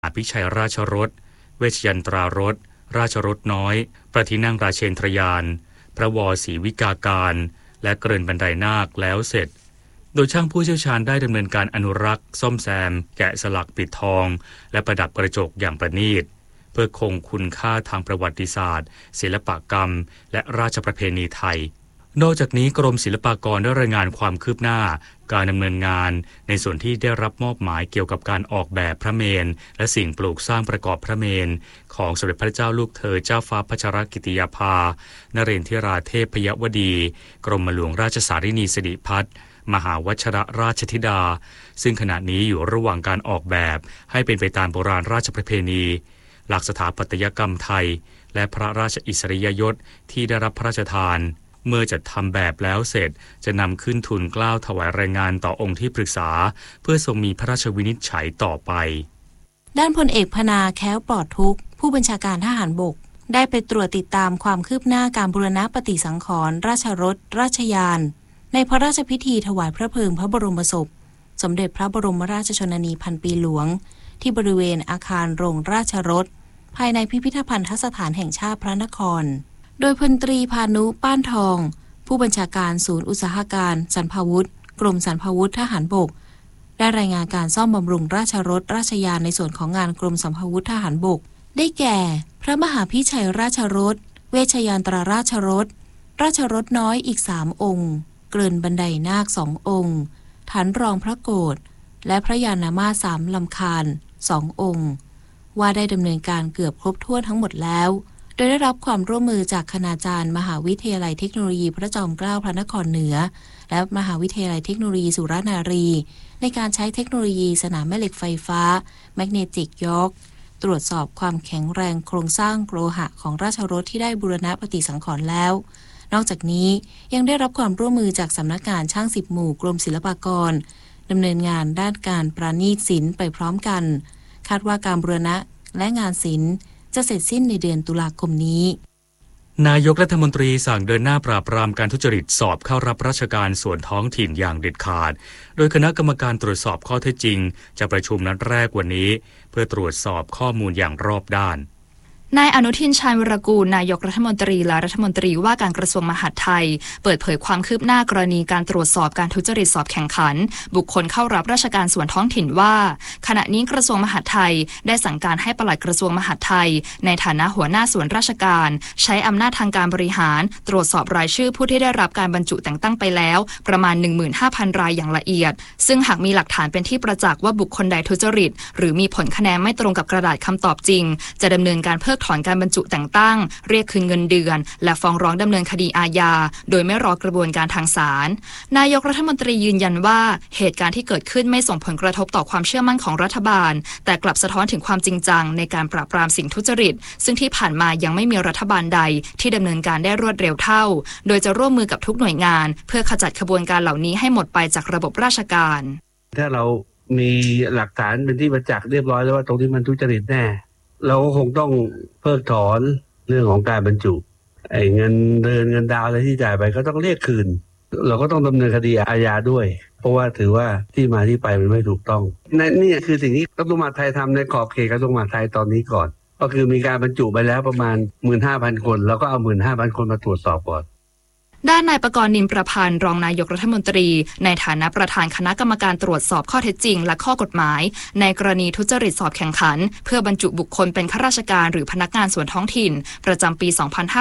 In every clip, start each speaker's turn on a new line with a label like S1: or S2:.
S1: อภิชัยราชรสเวชยันตรารสราชรสน้อยพระที่นั่งราเชนทรยานพระวศรีวิกาการและเกริ่นบันไดนาคแล้วเสร็จโดยช่างผู้เชี่ยวชาญได้ดำเนินการอนุรักษ์ซ่อมแซมแกะสลักปิดทองและประดับกระจกอย่างประณีตเพื่อคงคุณค่าทางประวัติศาสตร์ศิลปกรรมและราชประเพณีไทยนอกจากนี้กรมศิลปากรได้รายงานความคืบหน้าการดำเนินงานในส่วนที่ได้รับมอบหมายเกี่ยวกับการออกแบบพระเมรุและสิ่งปลูกสร้างประกอบพระเมรุของสมเด็จพระเจ้าลูกเธอเจ้าฟ้าพัชรกิติยาภานเรนทิราเทพยวดีกรมหลวงราชสารินีสิริพัฒน์มหาวชิรราชธิดาซึ่งขณะนี้อยู่ระหว่างการออกแบบให้เป็นไปตามโบราณราชประเพณีหลักสถาปัตยกรรมไทยและพระราชอิสริยยศที่ได้รับพระราชทานเมื่อจัดทำแบบแล้วเสร็จจะนำขึ้นทูลเกล้าถวายรายงานต่อองค์ที่ปรึกษาเพื่อทรงมีพระราชวินิจฉัยต่อไป
S2: ด้านพลเอกพนาแค้วปลอดทุกข์ผู้บัญชาการทหารบกได้ไปตรวจติดตามความคืบหน้าการบูรณปฏิสังขรณ์ราชรถราชยานในพระราชพิธีถวายพระเพลิงพระบรมศพสมเด็จพระบรมราชชนนีพันปีหลวงที่บริเวณอาคารโรงราชรถภายในพิพิธภัณฑสถานแห่งชาติพระนครโดยพลตรีพานุป้านทองผู้บัญชาการศูนย์อุตสาหการสรรพาวุธกรมสรรพาวุธทหารบกได้รายงานการซ่อมบำรุงราชรถราชยานในส่วนของงานกรมสรรพาวุธทหารบกได้แก่พระมหาพิชัยราชรถเวชยานตรราชรถราชรถน้อยอีก3องค์เกริ่นบันไดนาค2องค์ฐานรองพระโกฐและพระยานามาส3ลำคาญ2องค์ว่าได้ดำเนินการเกือบครบถ้วนทั้งหมดแล้วโดยได้รับความร่วมมือจากคณาจารย์มหาวิทยาลัยเทคโนโลยีพระจอมเกล้าพระนครเหนือและมหาวิทยาลัยเทคโนโลยีสุรานารีในการใช้เทคโนโลยีสนามแม่เหล็กไฟฟ้าแมกเนติกยอร์กตรวจสอบความแข็งแรงโครงสร้างโลหะของราชรถที่ได้บูรณปฏิสังขรณ์แล้วนอกจากนี้ยังได้รับความร่วมมือจากสำนักงานช่าง10หมู่กรมศิลปากรดำเนินงานด้านการประณีตศิลป์ไปพร้อมกันคาดว่าการบูรณะและงานศิลป์จะเสร็จสิ้นในเดือนตุลาคมนี้
S1: นายกรัฐมนตรีสั่งเดินหน้าปราบปรามการทุจริตสอบเข้ารับราชการส่วนท้องถิ่นอย่างเด็ดขาดโดยคณะกรรมการตรวจสอบข้อเท็จจริงจะประชุมนัดแรกวันนี้เพื่อตรวจสอบข้อมูลอย่างรอบด้าน
S3: นายอนุทินชาญวิรากูลนายกรัฐมนตรีและรัฐมนตรีว่าการกระทรวงมหาดไทยเปิดเผยความคืบหน้ากรณีการตรวจสอบการทุจริตสอบแข่งขันบุคคลเข้ารับราชการส่วนท้องถิ่นว่าขณะนี้กระทรวงมหาดไทยได้สั่งการให้ปลัดกระทรวงมหาดไทยในฐานะหัวหน้าส่วนราชการใช้อำนาจทางการบริหารตรวจสอบรายชื่อผู้ที่ได้รับการบรรจุแต่งตั้งไปแล้วประมาณ 15,000 รายอย่างละเอียดซึ่งหากมีหลักฐานเป็นที่ประจักษ์ว่าบุคคลใดทุจริตหรือมีผลคะแนนไม่ตรงกับกระดาษคำตอบจริงจะดำเนินการเพิกถอนการบรรจุแต่งตั้งเรียกคืนเงินเดือนและฟ้องร้องดำเนินคดีอาญาโดยไม่รอกระบวนการทางศาลนายกรัฐมนตรียืนยันว่าเหตุการณ์ที่เกิดขึ้นไม่ส่งผลกระทบต่อความเชื่อมั่นของรัฐบาลแต่กลับสะท้อนถึงความจริงจังในการปราบปรามสิ่งทุจริตซึ่งที่ผ่านมายังไม่มีรัฐบาลใดที่ดำเนินการได้รวดเร็วเท่าโดยจะร่วมมือกับทุกหน่วยงานเพื่อขจัดขบวนการเหล่านี้ให้หมดไปจากระบบราชการ
S4: ถ้าเรามีหลักฐานเป็นที่ประจักษ์เรียบร้อยแล้วว่าตรงที่มันทุจริตแน่เราก็คงต้องเพิกถอนเรื่องของการบรรจุเงินเดือนเงินดาวอะไรที่จ่ายไปก็ต้องเรียกคืนเราก็ต้องดำเนินคดีอาญาด้วยเพราะว่าถือว่าที่มาที่ไปมันไม่ถูกต้องนี่คือสิ่งที่กระทรวงมหาดไทยทำในขอบเขตกระทรวงมหาดไทยตอนนี้ก่อนก็คือมีการบรรจุไปแล้วประมาณ 15,000 คนแล้วก็เอา 15,000 คนมาตรวจสอบก่อน
S3: ด้านนายประกรณ์นินประพันธ์รองนายกรัฐมนตรีในฐานะประธานคณะกรรมการตรวจสอบข้อเท็จจริงและข้อกฎหมายในกรณีทุจริตสอบแข่งขันเพื่อบรรจุบุคคลเป็นข้าราชการหรือพนักงานส่วนท้องถิ่นประจำปี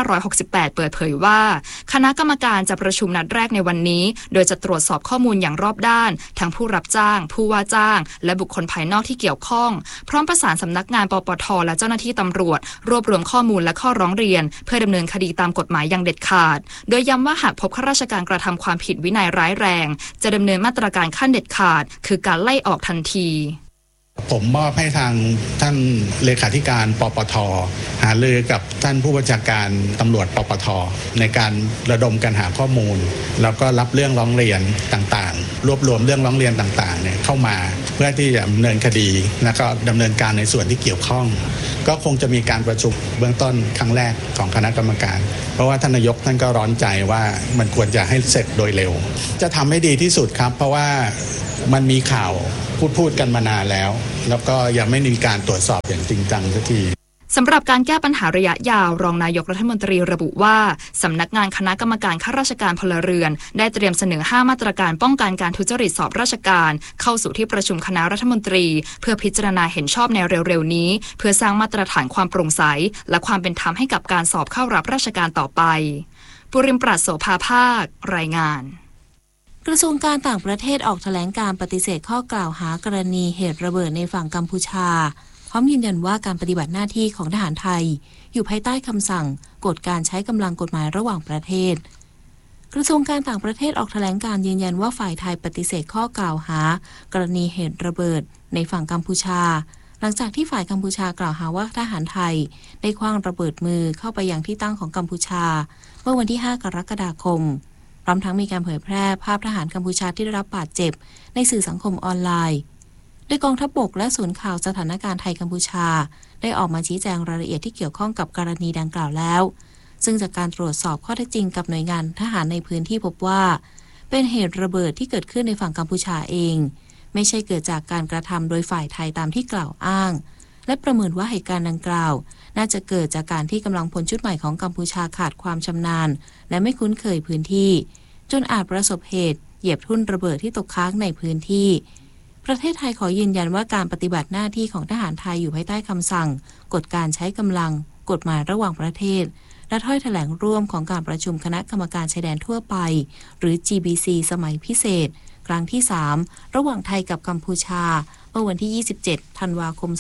S3: 2568 เปิดเผยว่าคณะกรรมการจะประชุมนัดแรกในวันนี้โดยจะตรวจสอบข้อมูลอย่างรอบด้านทั้งผู้รับจ้างผู้ว่าจ้างและบุคคลภายนอกที่เกี่ยวข้องพร้อมประสานสำนักงานปปท.และเจ้าหน้าที่ตำรวจรวบรวมข้อมูลและข้อร้องเรียนเพื่อดำเนินคดีตามกฎหมายอย่างเด็ดขาดโดยย้ำว่าหากพบข้าราชการกระทำความผิดวินัยร้ายแรงจะดำเนินมาตรการขั้นเด็ดขาดคือการไล่ออกทันที
S5: ผมมอบให้ทางท่านเลขาธิการปปท.หารือกับท่านผู้บัญชาการตำรวจปปท.ในการระดมกันหาข้อมูลแล้วก็รับเรื่องร้องเรียนต่างๆรวบรวมเรื่องร้องเรียนต่างๆเนี่ยเข้ามาเพื่อที่จะดำเนินคดีแล้วก็ดำเนินการในส่วนที่เกี่ยวข้องก็ก็คงจะมีการประชุมเบื้องต้นครั้งแรกของคณะกรรมการเพราะว่าท่านนายกท่านก็ร้อนใจว่ามันควรจะให้เสร็จโดยเร็วจะทำให้ดีที่สุดครับเพราะว่ามันมีข่าวพูดกันมานานแล้วก็ยังไม่มีการตรวจสอบอย่างจริงจังสักที
S3: สำหรับการแก้ปัญหาระยะยาวรองนายกรัฐมนตรีระบุว่าสำนักงานคณะกรรมการข้าราชการพลเรือนได้เตรียมเสนอ5มาตรการป้องกันการทุจริตสอบราชการเข้าสู่ที่ประชุมคณะรัฐมนตรีเพื่อพิจารณาเห็นชอบในเร็วๆนี้เพื่อสร้างมาตรฐานความโปร่งใสและความเป็นธรรมให้กับการสอบเข้ารับราชการต่อไปปุริมปราศโสภาภาครายงาน
S2: กระทรวงการต่างประเทศออกแถลงการปฏิเสธข้อกล่าวหากรณีเหตุระเบิดในฝั่งกัมพูชาพร้อมยืนยันว่าการปฏิบัติหน้าที่ของทหารไทยอยู่ภายใต้คำสั่งกฎการใช้กำลังกฎหมายระหว่างประเทศกระทรวงการต่างประเทศออกแถลงการยืนยันว่าฝ่ายไทยปฏิเสธข้อกล่าวหากรณีเหตุระเบิดในฝั่งกัมพูชาหลังจากที่ฝ่ายกัมพูชากล่าวหาว่าทหารไทยได้ขว้างระเบิดมือเข้าไปยังที่ตั้งของกัมพูชาเมื่อวันที่5 กรกฎาคมพร้อมทั้งมีการเผยแพร่ภาพทหารกัมพูชาที่ได้รับบาดเจ็บในสื่อสังคมออนไลน์โดยกองทัพบกและศูนย์ข่าวสถานการณ์ไทยกัมพูชาได้ออกมาชี้แจงรายละเอียดที่เกี่ยวข้องกับกรณีดังกล่าวแล้วซึ่งจากการตรวจสอบข้อเท็จจริงกับหน่วยงานทหารในพื้นที่พบว่าเป็นเหตุระเบิดที่เกิดขึ้นในฝั่งกัมพูชาเองไม่ใช่เกิดจากการกระทำโดยฝ่ายไทยตามที่กล่าวอ้างและประเมินว่าเหตุการณ์ดังกล่าวน่าจะเกิดจากการที่กำลังพลชุดใหม่ของกัมพูชาขาดความชำนาญและไม่คุ้นเคยพื้นที่จนอาจประสบเหตุเหยียบทุ่นระเบิดที่ตกค้างในพื้นที่ประเทศไทยขอยืนยันว่าการปฏิบัติหน้าที่ของทหารไทยอยู่ภายใต้คำสั่งกฎการใช้กำลังกฎหมายระหว่างประเทศและถ้อยแถลงร่วมของการประชุมคณะกรรมการชายแดนทั่วไปหรือ GBC สมัยพิเศษครั้งที่3ระหว่างไทยกับกัมพูชาเมื่อวันที่27 ธันวาคม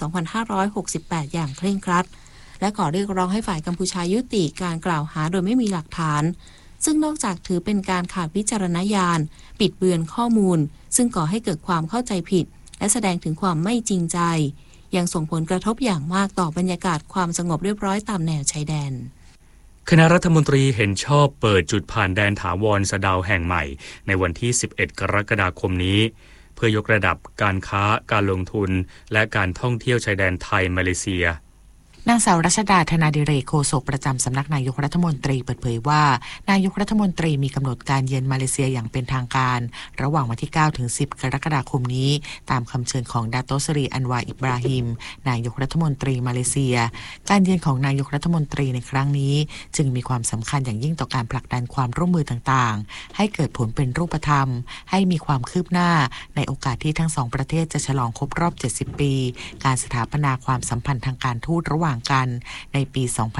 S2: 2568 อย่างเคร่งครัดและขอเรียกร้องให้ฝ่ายกัมพูชายุติการกล่าวหาโดยไม่มีหลักฐานซึ่งนอกจากถือเป็นการขาดวิจารณญาณปิดเบือนข้อมูลซึ่งก่อให้เกิดความเข้าใจผิดและแสดงถึงความไม่จริงใจยังส่งผลกระทบอย่างมากต่อบรรยากาศความสงบเรียบร้อยตามแนวชายแดน
S1: คณะรัฐมนตรีเห็นชอบเปิดจุดผ่านแดนถาวรสะเดาแห่งใหม่ในวันที่11 กรกฎาคมนี้เพื่อยกระดับการค้าการลงทุนและการท่องเที่ยวชายแดนไทยมาเลเซีย
S6: นางสาวรัชดาธนาดิเรกโฆษกประจำสำนักนายกรัฐมนตรีเปิดเผยว่านายกรัฐมนตรีมีกำหนดการเยือนมาเลเซียอย่างเป็นทางการระหว่างวันที่9 ถึง 10 กรกฎาคมนี้ตามคำเชิญของดาโตสรีอันวาอิบราฮิมนายกรัฐมนตรีมาเลเซียการเยือนของนายกรัฐมนตรีในครั้งนี้จึงมีความสำคัญอย่างยิ่งต่อการผลักดันความร่วมมือต่างๆให้เกิดผลเป็นรูปธรรมให้มีความคืบหน้าในโอกาสที่ทั้งสองประเทศจะฉลองครบรอบ70 ปีการสถาปนาความสัมพันธ์ทางการทูตระหว่างกันในปี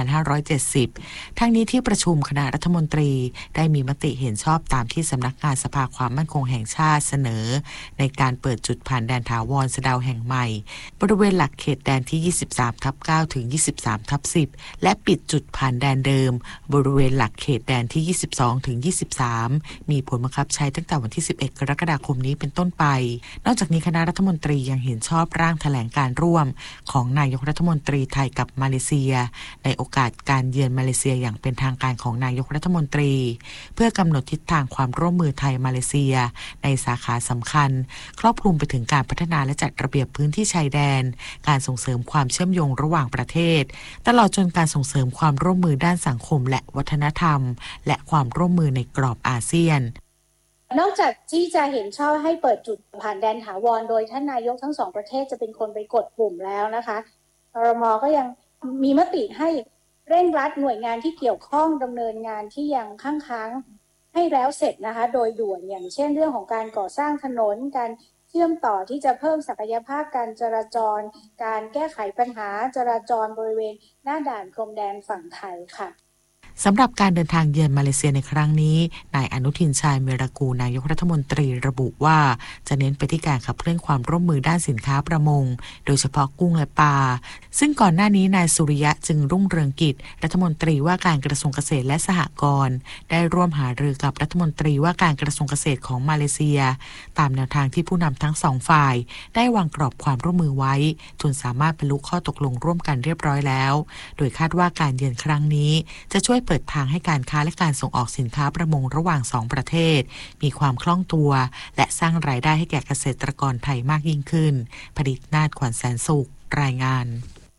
S6: 2570 ทั้งนี้ที่ประชุมคณะรัฐมนตรีได้มีมติเห็นชอบตามที่สำนักงานสภาความมั่นคงแห่งชาติเสนอในการเปิดจุดผ่านแดนถาวรสะเดาแห่งใหม่บริเวณหลักเขตแดนที่ 23/9 ถึง 23/10 และปิดจุดผ่านแดนเดิมบริเวณหลักเขตแดนที่ 22 ถึง 23 มีผลบังคับใช้ตั้งแต่วันที่ 11 กรกฎาคมนี้เป็นต้นไปนอกจากนี้คณะรัฐมนตรียังเห็นชอบร่างแถลงการร่วมของนายกรัฐมนตรีไทยกับมาเลเซียในโอกาสการเยือนมาเลเซียอย่างเป็นทางการของนายกรัฐมนตรีเพื่อกำหนดทิศทางความร่วมมือไทยมาเลเซียในสาขาสำคัญครอบคลุมไปถึงการพัฒนาและจัดระเบียบพื้นที่ชายแดนการส่งเสริมความเชื่อมโยงระหว่างประเทศตลอดจนการส่งเสริมความร่วมมือด้านสังคมและวัฒนธรรมและความร่วมมือในกรอบอาเซียน
S7: นอกจากที่จะเห็นชอบให้เปิดจุดผ่านแดนถาวรโดยท่านนายกทั้งสองประเทศจะเป็นคนไปกดปุ่มแล้วนะคะครม.ก็ยังมีมติให้เร่งรัดหน่วยงานที่เกี่ยวข้องดำเนินงานที่ยังค้างให้แล้วเสร็จนะคะโดยด่วนอย่างเช่นเรื่องของการก่อสร้างถนนการเชื่อมต่อที่จะเพิ่มศักยภาพการจราจรการแก้ไขปัญหาจราจรบริเวณหน้าด่านพรมแดนฝั่งไทยค่ะ
S6: สำหรับการเดินทางเยือนมาเลเซียในครั้งนี้นายอนุทินชาญวีรกูลนายกรัฐมนตรีระบุว่าจะเน้นไปที่การขับเคลื่อนความร่วมมือด้านสินค้าประมงโดยเฉพาะกุ้งและปลาซึ่งก่อนหน้านี้นายสุริยะจึงรุ่งเรืองกิจรัฐมนตรีว่าการกระทรวงเกษตรและสหกรณ์ได้ร่วมหารือกับรัฐมนตรีว่าการกระทรวงเกษตรของมาเลเซียตามแนวทางที่ผู้นำทั้งสองฝ่ายได้วางกรอบความร่วมมือไว้จนสามารถบรรลุข้อตกลงร่วมกันเรียบร้อยแล้วโดยคาดว่าการเยือนครั้งนี้จะช่วยเปิดทางให้การค้าและการส่งออกสินค้าประมงระหว่าง2ประเทศมีความคล่องตัวและสร้างรายได้ให้แก่เกษตรกรไทยมากยิ่งขึ้นผลิตนาฏขวัญแสนสุขรายงาน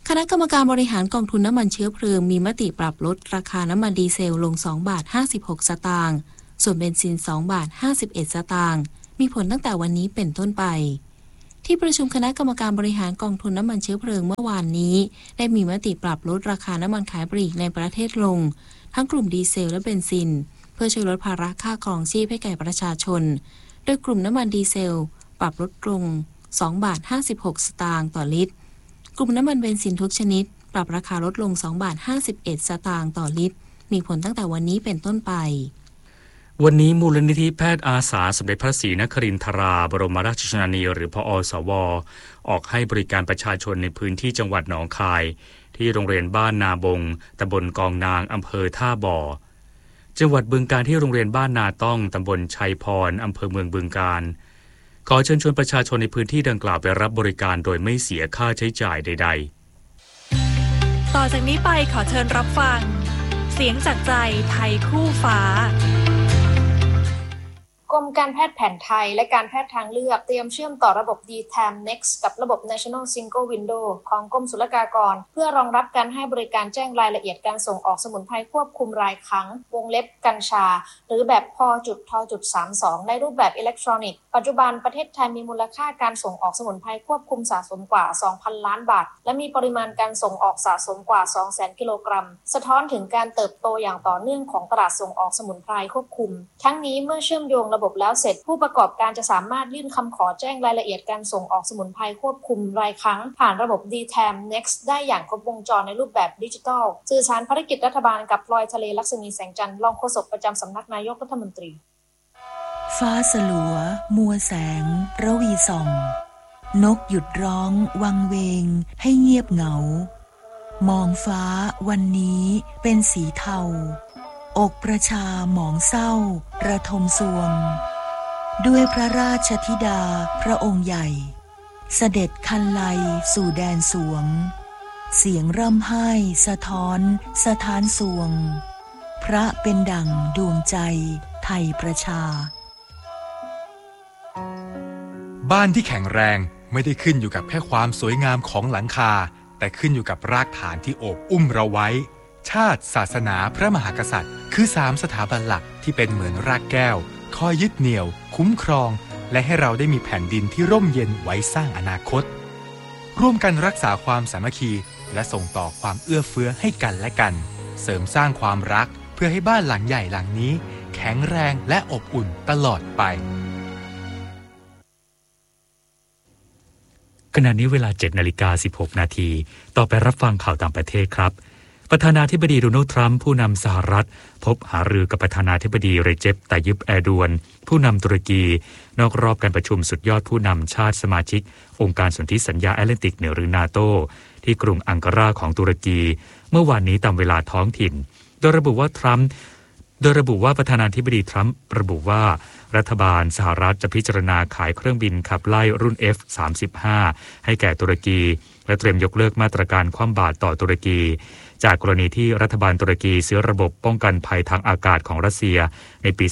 S2: คณะกรรมการบริหารกองทุนน้ำมันเชื้อเพลิงมีมติปรับลดราคาน้ำมันดีเซลลง2 บาท 56 สตางค์ส่วนเบนซิน2 บาท 51 สตางค์มีผลตั้งแต่วันนี้เป็นต้นไปที่ประชุมคณะกรรมการบริหารกองทุนน้ำมันเชื้อเพลิงเมื่อวานนี้ได้มีมติปรับลดราคาน้ำมันขายปลีกในประเทศลงทั้งกลุ่มดีเซลและเบนซินเพื่อช่วยลดภาระค่าครองชีพให้แก่ประชาชนโดยกลุ่มน้ำมันดีเซลปรับลดลง2 บาท 56 สตางค์ต่อลิตรกลุ่มน้ำมันเบนซินทุกชนิดปรับราคาลดลง2 บาท 51 สตางค์ต่อลิตรมีผลตั้งแต่วันนี้เป็นต้นไป
S1: วันนี้มูลนิธิแพทย์อาสาสมเด็จพระศรีนครินทราบรมราชชนนีหรือพอสว.ออกให้บริการประชาชนในพื้นที่จังหวัดหนองคายที่โรงเรียนบ้านนาบงตำบลกองนางอำเภอท่าบ่อจังหวัดบึงกาฬที่โรงเรียนบ้านนาต้องตำบลชัยพรอำเภอเมืองบึงกาฬขอเชิญชวนประชาชนในพื้นที่ดังกล่าวไปรับบริการโดยไม่เสียค่าใช้จ่ายใด
S8: ๆต่อจากนี้ไปขอเชิญรับฟังเสียงจากใจไทยคู่ฟ้ากรมการแพทย์แผนไทยและการแพทย์ทางเลือกเตรียมเชื่อมต่อระบบ DTAM Next กับระบบ National Single Window ของกรมศุลกากรเพื่อรองรับการให้บริการแจ้งรายละเอียดการส่งออกสมุนไพรควบคุมรายครั้งวงเล็บกัญชาหรือแบบพ.ท.32ในรูปแบบอิเล็กทรอนิกส์ปัจจุบันประเทศไทยมีมูลค่าการส่งออกสมุนไพรควบคุมสะสมกว่า 2,000 ล้านบาทและมีปริมาณการส่งออกสะสมกว่า 200,000 กิโลกรัมสะท้อนถึงการเติบโตอย่างต่อเนื่องของตลาดส่งออกสมุนไพรควบคุมทั้งนี้เมื่อเชื่อมโยงระบบแล้วเสร็จผู้ประกอบการจะสามารถยื่นคำขอแจ้งรายละเอียดการส่งออกสมุนไพรควบคุมรายครั้งผ่านระบบ DTAM Next ได้อย่างครบวงจรในรูปแบบดิจิทัลสื่อสารภารกิจรัฐบาลกับพลอยทะเลลักษมีแสงจันทร์รองโฆษกประจำสำนักนายกรัฐมนตรี
S9: ฟ้าสลัวมัวแสงระวีส่องนกหยุดร้องวังเวงให้เงียบเหงามองฟ้าวันนี้เป็นสีเทาอกประชาหมองเศร้าระทมสวงด้วยพระราชธิดาพระองค์ใหญ่เสด็จคันไลสู่แดนสวงเสียงร่ำไห้สะท้อนสถานสวงพระเป็นดั่งดวงใจไทยประชา
S10: บ้านที่แข็งแรงไม่ได้ขึ้นอยู่กับแค่ความสวยงามของหลังคาแต่ขึ้นอยู่กับรากฐานที่โอบอุ้มเราไว้ชาติศาสนาพระมหากษัตริย์คือ3สถาบันหลักที่เป็นเหมือนรากแก้วคอยยึดเหนี่ยวคุ้มครองและให้เราได้มีแผ่นดินที่ร่มเย็นไว้สร้างอนาคตร่วมกันรักษาความสามัคคีและส่งต่อความเอื้อเฟื้อให้กันและกันเสริมสร้างความรักเพื่อให้บ้านหลังใหญ่หลังนี้แข็งแรงและอบอุ่นตลอดไป
S1: ขณะนี้เวลา 7:16 นาทีต่อไปรับฟังข่าวต่างประเทศครับประธานาธิบดีโดนัลด์ทรัมป์ผู้นำสหรัฐพบหารือกับประธานาธิบดีเรเจป ไตยิป แอร์ดวนผู้นำตุรกีนอกรอบการประชุมสุดยอดผู้นำชาติสมาชิกองค์การสนธิสัญญาแอตแลนติกเหนือหรือนาโตที่กรุงอังการาของตุรกีเมื่อวานนี้ตามเวลาท้องถิ่นโดยระบุว่าประธานาธิบดีทรัมป์ระบุว่ารัฐบาลสหรัฐจะพิจารณาขายเครื่องบินขับไล่รุ่น F-35 ให้แก่ตุรกีและเตรียมยกเลิกมาตรการคว่ำบาตรต่อตุรกีจากกรณีที่รัฐบาลตุรกีซื้อระบบป้องกันภัยทางอากาศของรัสเซียในปี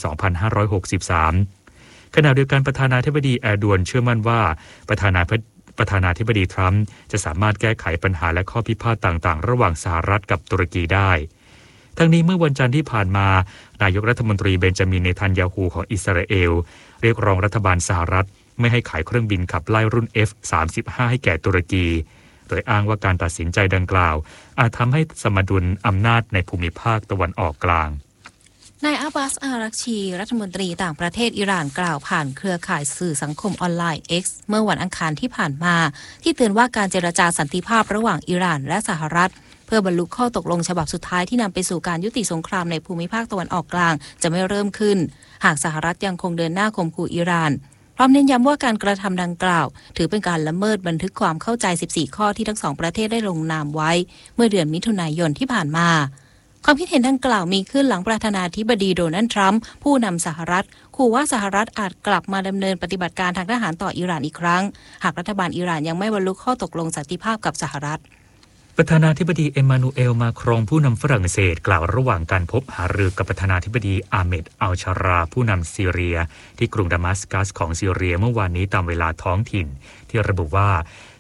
S1: 2563 ขณะเดียวกันประธานาธิบดีแอร์ดวนเชื่อมั่นว่าประธานาธิบดีทรัมป์จะสามารถแก้ไขปัญหาและข้อพิพาทต่างๆระหว่างสหรัฐกับตุรกีได้ทั้งนี้เมื่อวันจันทร์ที่ผ่านมานายกรัฐมนตรีเบนจามิน เนทันยาฮูของอิสราเอลเรียกร้องรัฐบาลสหรัฐไม่ให้ขายเครื่องบินขับไล่รุ่น F-35 ให้แก่ตุรกีโดยอ้างว่าการตัดสินใจดังกล่าวอาจทำให้สมดุลอำนาจในภูมิภาคตะวันออกกลาง
S2: นายอับบาส อารักชีรัฐมนตรีต่างประเทศอิหร่านกล่าวผ่านเครือข่ายสื่อสังคมออนไลน์ X เมื่อวันอังคารที่ผ่านมาที่เตือนว่าการเจรจาสันติภาพระหว่างอิหร่านและสหรัฐเพื่อบรรลุข้อตกลงฉบับสุดท้ายที่นำไปสู่การยุติสงครามในภูมิภาคตะวันออกกลางจะไม่เริ่มขึ้นหากสหรัฐยังคงเดินหน้าข่มขู่อิหร่านพร้อมเน้นย้ำว่าการกระทำดังกล่าวถือเป็นการละเมิดบันทึกความเข้าใจ14ข้อที่ทั้งสองประเทศได้ลงนามไว้เมื่อเดือนมิถุนายนที่ผ่านมาความคิดเห็นดังกล่าวมีขึ้นหลังประธานาธิบดีโดนัลด์ทรัมป์ผู้นำสหรัฐขู่ว่าสหรัฐอาจกลับมาดำเนินปฏิบัติการทางทหารต่ออิหร่านอีกครั้งหากรัฐบาลอิหร่านยังไม่บรรลุข้อตกลงสันติภาพกับสหรัฐ
S1: ประธานาธิบดีเอมานูเอล มาครองผู้นำฝรั่งเศสกล่าวระหว่างการพบหารือกับประธานาธิบดีอาเมด อัลชาราผู้นำซีเรียที่กรุงดามัสกัสของซีเรียเมื่อวานนี้ตามเวลาท้องถิ่นที่ระบุว่า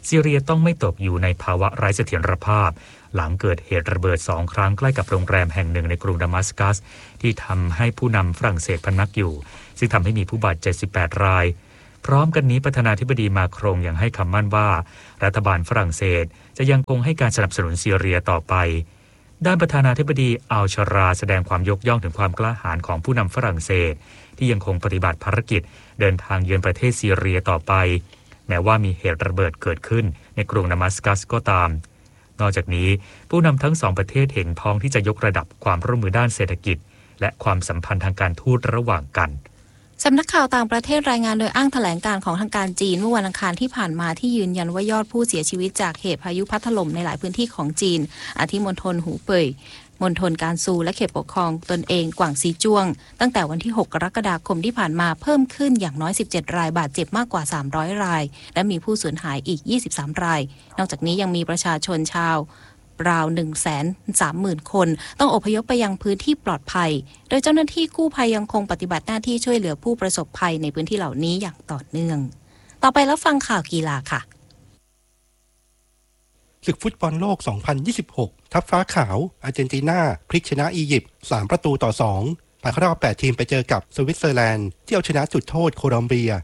S1: ซีเรียต้องไม่ตกอยู่ในภาวะไร้เสถียรภาพหลังเกิดเหตุระเบิด2 ครั้งใกล้กับโรงแรมแห่งหนึ่งในกรุงดามัสกัสที่ทำให้ผู้นำฝรั่งเศสพำนักอยู่ซึ่งทำให้มีผู้บาดเจ็บ18 รายพร้อมกันนี้ประธานาธิบดีมาครงยังให้คำมั่นว่ารัฐบาลฝรั่งเศสจะยังคงให้การสนับสนุนซีเรียต่อไปด้านประธานาธิบดีอัลชาราแสดงความยกย่องถึงความกล้าหาญของผู้นำฝรั่งเศสที่ยังคงปฏิบัติภารกิจเดินทางเยือนประเทศซีเรียต่อไปแม้ว่ามีเหตุระเบิดเกิดขึ้นในกรุงดามัสกัสก็ตามนอกจากนี้ผู้นำทั้ง2ประเทศเห็นพ้องที่จะยกระดับความร่วมมือด้านเศรษฐกิจและความสัมพันธ์ทางการทูตระหว่างกัน
S2: สำนักข่าวต่างประเทศรายงานโดยอ้างแถลงการของทางการจีนเมื่อวันอังคารที่ผ่านมาที่ยืนยันว่ายอดผู้เสียชีวิตจากเหตุพายุพัดถล่มในหลายพื้นที่ของจีนอาทิมณฑลหูเป่ยมณฑลการซูและเขตปกครองตนเองกวางซีจ้วงตั้งแต่วันที่6 กรกฎาคมที่ผ่านมาเพิ่มขึ้นอย่างน้อย17 รายบาดเจ็บมากกว่า300 รายและมีผู้สูญหายอีก23 รายนอกจากนี้ยังมีประชาชนชาวราว 130,000 คนต้องอพยพไปยังพื้นที่ปลอดภัยโดยเจ้าหน้าที่กู้ภัยยังคงปฏิบัติหน้าที่ช่วยเหลือผู้ประสบภัยในพื้นที่เหล่านี้อย่างต่อเนื่องต่อไปแล้วฟังข่าวกีฬาค่ะ
S11: ศึกฟุตบอลโลก 2026 ทัพฟ้าขาวอาร์เจนตินาพลิกชนะอียิปต์3-2ผ่านเข้ารอบ8 ทีมไปเจอกับสวิตเซอร์แลนด์ที่เอาชนะจุดโทษโคลอมเบีย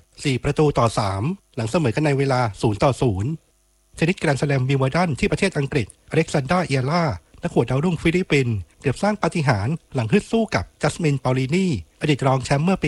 S11: 4-3หลังเสมอกันในเวลา0-0เทนนิสแกรนด์สแลมวิมเบิลดันที่ประเทศอังกฤษอเล็กซานดราเอียร่านักขวดดาวรุ่งฟิลิปปินส์เกือบสร้างปาฏิหาริย์หลังฮึดสู้กับจัสมินเปาลินีอดีตรองแชมป์เมื่อปี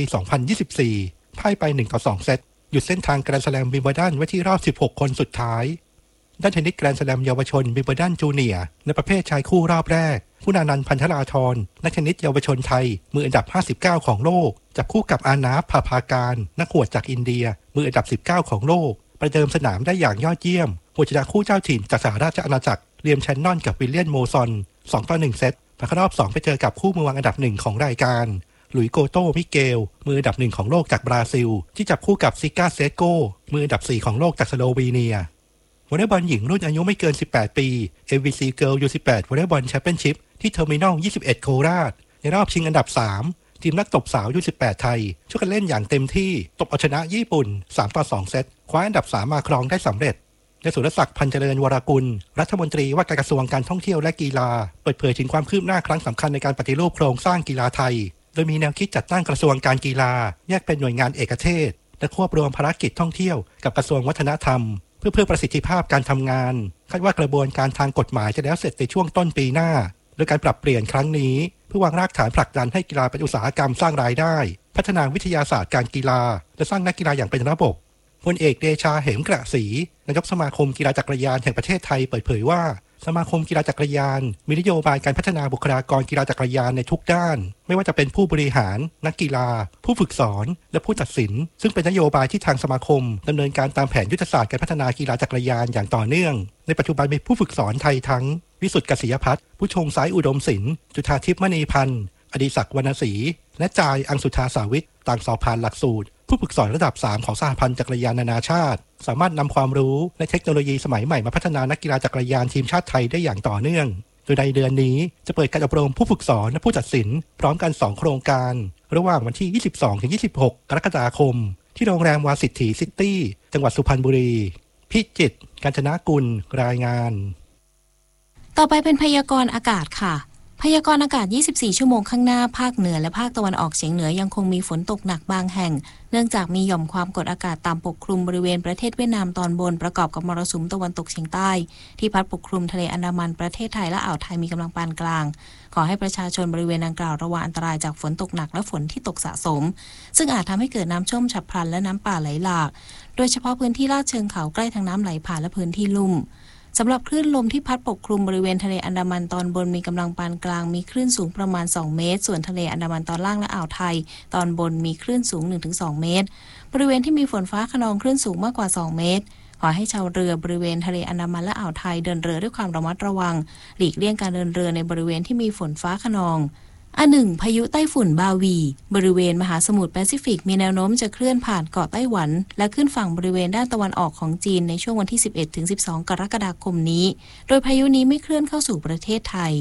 S11: 2024 พ่ายไป1-2 เซตหยุดเส้นทางแกรนด์สแลมวิมเบิลดันไว้ที่รอบ16 คนสุดท้ายด้านเทนนิสแกรนด์สแลมเยาวชนวิมเบิลดันจูเนียร์ในประเภทชายคู่รอบแรกคุณานันท์ พันธราธรนักเทนนิสเยาวชนไทยมืออันดับ59ของโลกจับคู่กับอานาฟ พาพาการนักขวดจากอินเดียมืออันดับ19ของโลกประเดิมสนามได้อย่างยอดเยี่ยมหัวชนะคู่เจ้าถิ่นจากสหราชอาณาจักรเลียมแชนนอนกับวิลเลียนโมซอน2-1 เซตผ่านเข้ารอบ2ไปเจอกับคู่มือวางอันดับ1ของรายการหลุยโกโตมิเกลมืออันดับ1ของโลกจากบราซิลที่จับคู่กับซิก้าเซโกมืออันดับ4ของโลกจากสโลวีเนียวอลเลย์บอลหญิงรุ่นอายุไม่เกิน18 ปี MVC Girl U18 วอลเลย์บอลแชมเปี้ยนชิพที่เทอร์มินอล21 โคราชในรอบชิงอันดับ3ทีมนักตบสาว U18 ไทยช่วยกันเล่นอย่างเต็มที่ตบเอาชนะญี่ปุ่น3-2 เซตคว้าอันดับ3มาครองได้สำเร็จในสุรศักดิ์ พันเจริญวรกุลรัฐมนตรีว่าการกระทรวงการท่องเที่ยวและกีฬาเปิดเผยถึงความคืบหน้าครั้งสำคัญในการปฏิรูปโครงสร้างกีฬาไทยโดยมีแนวคิดจัดตั้งกระทรวงการกีฬาแยกเป็นหน่วยงานเอกเทศและควบรวมภารกิจท่องเที่ยวกับกระทรวงวัฒนธรรมเพื่อเพิ่มประสิทธิภาพการทำงานคาดว่ากระบวนการทางกฎหมายจะแล้วเสร็จในช่วงต้นปีหน้าโดยการปรับเปลี่ยนครั้งนี้เพื่อวางรากฐานผลักดันให้กีฬาเป็นอุตสาหกรรมสร้างรายได้พัฒนาวิทยาศาสตร์การกีฬาและสร้างนักกีฬาอย่างเป็นระบบพลเอกเดชาเหมกระศรีนายกสมาคมกีฬาจักรยานแห่งประเทศไทยเปิดเผยว่าสมาคมกีฬาจักรยานมีนโยบายการพัฒนาบุคลากรกีฬาจักรยานในทุกด้านไม่ว่าจะเป็นผู้บริหารนักกีฬาผู้ฝึกสอนและผู้ตัดสินซึ่งเป็นนโยบายที่ทางสมาคมดำเนินการตามแผนยุทธศาสตร์การพัฒนากีฬาจักรยานอย่างต่อเนื่องในปัจจุบันมีผู้ฝึกสอนไทยทั้งวิสุทธิ์กษิยพัฒน์ผู้ชงสายอุดมศิลป์จุฑาทิพย์มณีพันธ์อดิศักดิ์วรรณศรีและจายอังสุธาสาวิทย์ต่างสอบผ่านหลักสูตรผู้ฝึกสอนระดับ3ของสหพันธ์จักรยานนานาชาติสามารถนำความรู้และเทคโนโลยีสมัยใหม่มาพัฒนานักกีฬาจักรยานทีมชาติไทยได้อย่างต่อเนื่องโดยในเดือนนี้จะเปิดการอบรมผู้ฝึกสอนและผู้ตัดสินพร้อมกัน2โครงการระหว่างวันที่ 22-26 กรกฎาคมที่โรงแรมวาสิทธิซิตี้จังหวัดสุพรรณบุรีพิจิตรกาญจนกุลรายงาน
S2: ต่อไปเป็นพยากรณ์อากาศค่ะพยากรณ์อากาศ24ชั่วโมงข้างหน้าภาคเหนือและภาคตะวันออกเฉียงเหนือยังคงมีฝนตกหนักบางแห่งเนื่องจากมีหย่อมความกดอากาศต่ำปกคลุมบริเวณประเทศเวียดนามตอนบนประกอบกับมรสุมตะวันตกเฉียงใต้ที่พัดปกคลุมทะเลอันดามันประเทศไทยและอ่าวไทยมีกำลังปานกลางขอให้ประชาชนบริเวณดังกล่าวระวังอันตรายจากฝนตกหนักและฝนที่ตกสะสมซึ่งอาจทำให้เกิดน้ำท่วมฉับพลันและน้ำป่าไหลหลากโดยเฉพาะพื้นที่ลาดเชิงเขาใกล้ทางน้ำไหลผ่านและพื้นที่ลุ่มสำหรับคลื่นลมที่พัดปกคลุมบริเวณทะเลอันดามันตอนบนมีกำลังปานกลางมีคลื่นสูงประมาณ2เมตรส่วนทะเลอันดามันตอนล่างและอ่าวไทยตอนบนมีคลื่นสูง 1-2 เมตรบริเวณที่มีฝนฟ้าคะนองคลื่นสูงมากกว่า2เมตรขอให้ชาวเรือบริเวณทะเลอันดามันและอ่าวไทยเดินเรือด้วยความระมัดระวังหลีกเลี่ยงการเดินเรือในบริเวณที่มีฝนฟ้าคะนองพายุไต้ฝุ่นบาวีบริเวณมหาสมุทรแปซิฟิกมีแนวโน้มจะเคลื่อนผ่านเกาะไต้หวันและขึ้นฝั่งบริเวณด้านตะวันออกของจีนในช่วงวันที่ 11-12 กรกฎาคมนี้โดยพายุนี้ไม่เคลื่อนเข้าสู่ประเทศไทย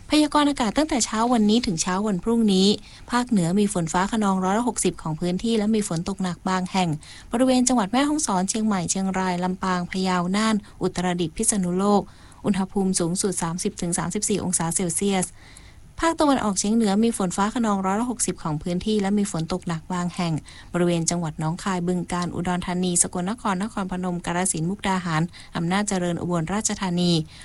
S2: พยากรณ์อากาศตั้งแต่เช้าวันนี้ถึงเช้าวันพรุ่งนี้ภาคเหนือมีฝนฟ้าคะนอง160ของพื้นที่และมีฝนตกหนักบางแห่งบริเวณจังหวัดแม่ฮ่องสอนเชียงใหม่เชียงรายลำปางพะเยาน่านอุตรดิตถ์พิษณุโลกอุณหภูมิสูงสุด 30-34 องศาเซลเซียสภาคตะวันออกเฉียงเหนือมีฝนฟ้าคะนอง160ของพื้นที่และมีฝนตกหนักบางแห่งบริเวณจังหวัดหนองคายบึงกาฬอุดรธานีสกลนครนครพนมกาฬสินธุ์มุกดาหารอำนาจเจริญอุบลราชธานี